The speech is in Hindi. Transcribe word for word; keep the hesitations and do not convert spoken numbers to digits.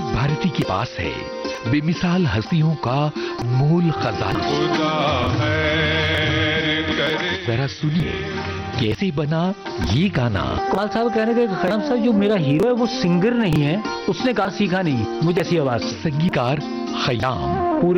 भारती के पास है बेमिसाल हंसियों का मूल खजाना। जरा सुनिए कैसे बना ये गाना। कमाल साहब कहने के खयाम साहब जो मेरा हीरो है वो सिंगर नहीं है, उसने कहा सीखा नहीं मुझे ऐसी आवाज। संगीतकार खयाम।